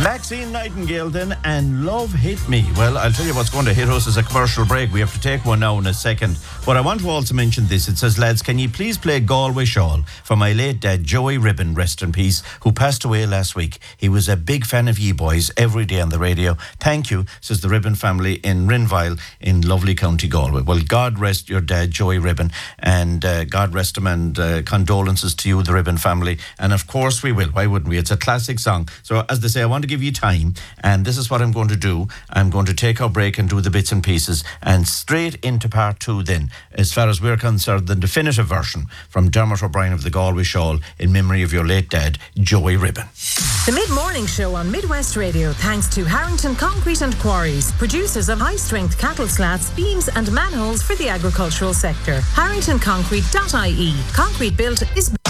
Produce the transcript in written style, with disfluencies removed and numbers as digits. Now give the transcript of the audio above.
Maxine Nightingale then, and Love Hit Me. Well, I'll tell you what's going to hit us as a commercial break. We have to take one now in a second. But I want to also mention this. It says, lads, can you please play Galway Shawl for my late dad, Joey Ribbon, rest in peace, who passed away last week. He was a big fan of ye boys every day on the radio. Thank you, says the Ribbon family in Rinvile in lovely County Galway. Well, God rest your dad, Joey Ribbon, and God rest him, and condolences to you, the Ribbon family. And of course we will. Why wouldn't we? It's a classic song. So as they say, I want to give you time, and this is what I'm going to do. I'm going to take our break and do the bits and pieces, and straight into part two then, as far as we're concerned, the definitive version from Dermot O'Brien of the Galway Shawl in memory of your late dad, Joey Ribbon. The Mid-Morning Show on Midwest Radio, thanks to Harrington Concrete and Quarries, producers of high-strength cattle slats, beams and manholes for the agricultural sector. HarringtonConcrete.ie. Concrete built is